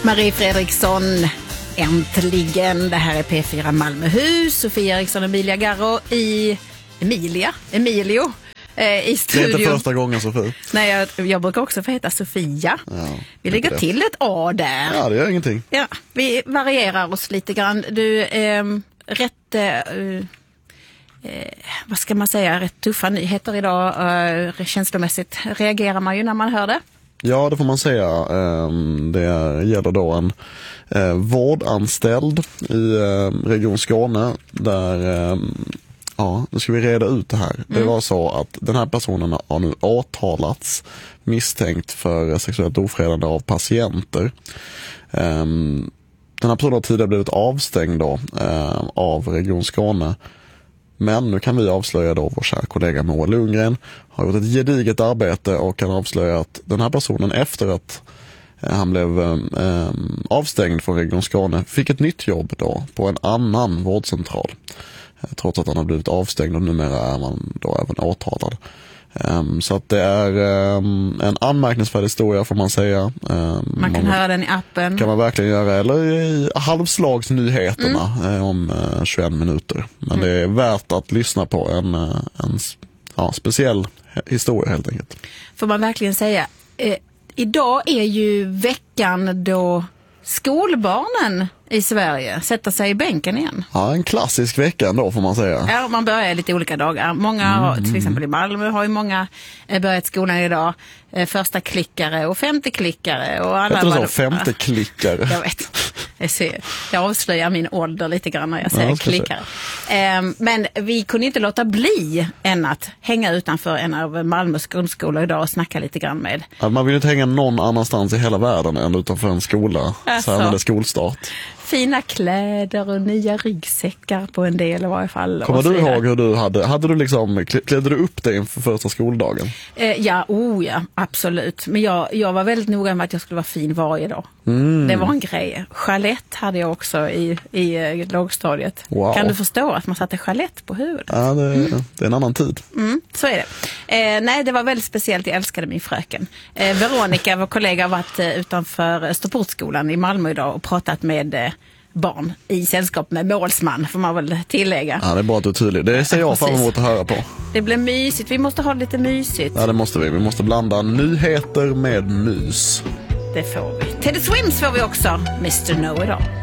Marie Fredriksson, äntligen. Det här är P4 Malmöhus. Sofia Eriksson och Emilia Garro i Emilio i studion. Det är inte första gången, Sofie. Nej, jag brukar också få heta Sofia. Ja, vi lägger till ett A där. Ja, det gör ingenting. Ja, vi varierar oss lite grann. Du, vad ska man säga, rätt tuffa nyheter idag. Känslomässigt reagerar man ju när man hör det. Ja, det får man säga. Det gäller då en vårdanställd i Region Skåne där, nu ska vi reda ut det här. Det var så att den här personen har nu åtalats misstänkt för sexuellt ofredande av patienter. Den här personen har tidigare blivit avstängd då, av Region Skåne. Men nu kan vi avslöja då vår kära kollega Moa Lundgren har gjort ett gediget arbete och kan avslöja att den här personen efter att han blev avstängd från Region Skåne fick ett nytt jobb då på en annan vårdcentral. Trots att han har blivit avstängd och numera är man då även åtalad. Så att det är en anmärkningsvärd historia får man säga. Man kan höra den i appen. Kan man verkligen göra, eller i halvslagsnyheterna om 21 minuter. Men det är värt att lyssna på en speciell historia helt enkelt. Får man verkligen säga, idag är ju veckan då skolbarnen i Sverige sätter sig i bänken igen. Ja, en klassisk vecka ändå får man säga. Ja, man börjar lite olika dagar. Många, till exempel i Malmö, har ju många börjat skolan idag. Första klickare och femte klickare. Och alla heter det så? Femte klickare? Jag vet. Jag avslöjar min ålder lite grann när jag säger klickare. Men vi kunde inte låta bli än att hänga utanför en av Malmös grundskolor idag och snacka lite grann med. Ja, man vill inte hänga någon annanstans i hela världen än utanför en skola. Så här när det är skolstart. Fina kläder och nya ryggsäckar på en del i varje fall. Kommer du ihåg hur du hade du liksom, klädde du upp dig inför första skoldagen? Ja, absolut. Men jag var väldigt noga med att jag skulle vara fin varje dag. Det var en grej. Chalett hade jag också i lågstadiet. Wow. Kan du förstå att man satte chalett på huvudet? Ja, det är en annan tid. Så är det. Nej, det var väldigt speciellt. Jag älskade min fröken. Veronica, vår kollega, har varit utanför Österportskolan i Malmö idag och pratat med barn i sällskap med målsman, får man väl tillägga. Ja, det är bra att du är tydlig. Det ser jag fram emot att höra på. Det blir mysigt. Vi måste ha lite mysigt. Ja, det måste vi. Vi måste blanda nyheter med mys. Det får vi. Teddy Swims får vi också. Mr. Know It All.